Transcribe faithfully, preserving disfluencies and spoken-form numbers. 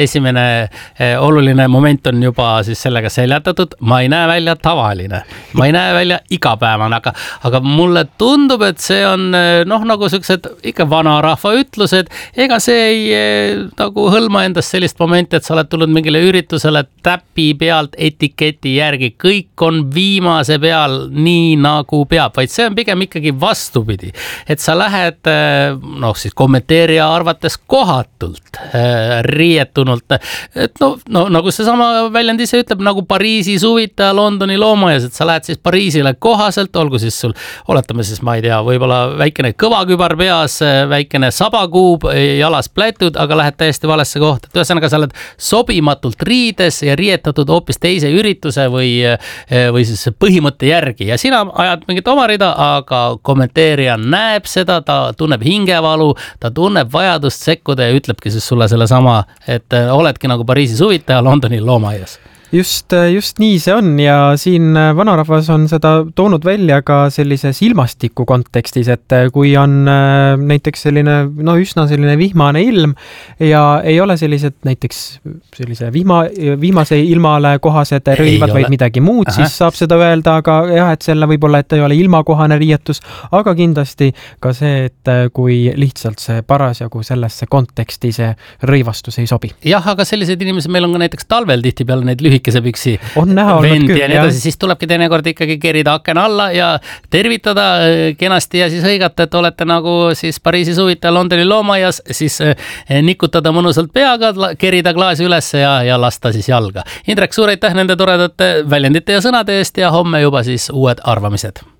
esimene eh, oluline moment on juba siis sellega seljatatud, ma ei näe välja tavaline, ma ei näe välja igapäevane, aga, aga mulle tundub, et see on noh, nagu sellised ikka vanarahva ütlused, ega see ei eh, nagu hõlma endast sellist momenti, et sa oled tulnud mingile üritusele täpi pealt etiketi järgi, kõik on viimase peal nii nagu peab, vaid see on pigem ikkagi vastupidi, et sa lähed noh siis kommenteerija arvates kohatult riietunud, et no, no nagu see sama väljend ise ütleb, nagu Pariisi suvitaja Londoni loomaaias, et sa lähed siis Pariisile kohaselt, olgu siis sul, oletame siis, ma ei tea, võib-olla väikene kõvakübar peas, väikene sabakuub, jalas plätud, aga lähed täiesti valesse kohta. Et ühesõnaga, sa oled sobimatult riides ja riietatud hoopis teise ürituse või, või siis põhimõtte järgi ja sina ajad mingit oma rida, aga kommenteerija näeb seda, ta tunneb hingevalu, ta tunneb vajadust sekkuda ja ütlebki siis sulle selle sama, et oledki nagu Pariisi suvitaja Londoni loomaaias. Just, just nii see on ja siin vanarahvas on seda toonud välja ka sellises ilmastiku kontekstis, et kui on näiteks selline, no üsna selline vihmane ilm ja ei ole sellised näiteks sellise vihma, vihmase ilmale kohased rõivad, vaid midagi muud, Aha. siis saab seda öelda, aga jah, et selle võib-olla, et ei ole ilmakohane riietus, aga kindlasti ka see, et kui lihtsalt see parasjagu sellesse konteksti see rõivastus ei sobi. Jah, aga sellised inimesed meil on ka näiteks talvel tihti peale neid lühik püksi on näha vendi ja nii edasi, siis tulebki teinekord ikkagi kerida aken alla ja tervitada kenasti ja siis hõigata, et olete nagu siis Pariisi suvitaja Londoni loomaias, siis nikutada mõnusalt peaga, kerida klaasi üles ja, ja lasta siis jalga. Indrek, suur aitäh nende toredate väljendite ja sõnade eest ja homme juba siis uued arvamised.